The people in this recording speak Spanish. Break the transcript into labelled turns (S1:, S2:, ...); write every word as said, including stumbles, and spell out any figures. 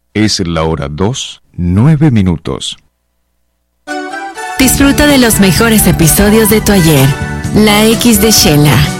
S1: Es la hora dos, nueve minutos.
S2: Disfruta de los mejores episodios de tu ayer. La X de Sheila.